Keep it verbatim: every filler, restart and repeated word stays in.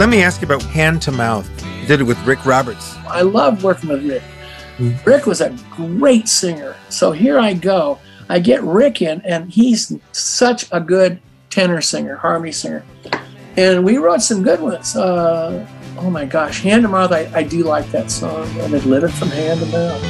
let me ask you about Hand to Mouth. You did it with Rick Roberts. I love working with Rick. Rick was a great singer. So here I go. I get Rick in, and he's such a good tenor singer, harmony singer. And we wrote some good ones. Uh, oh my gosh, Hand to Mouth, I, I do like that song. And it lived from hand to mouth.